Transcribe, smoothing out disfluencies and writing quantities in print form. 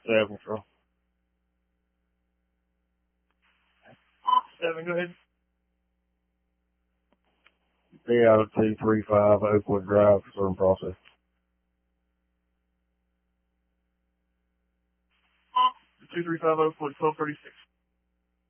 7, Control. 7, go ahead. Stay out of 235 Oakwood Drive for certain process. 235 Oakwood, 1236.